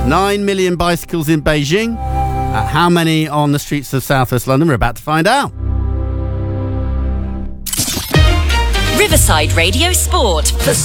9 million bicycles in Beijing. How many on the streets of southwest London? We're about to find out. Riverside Radio Sport.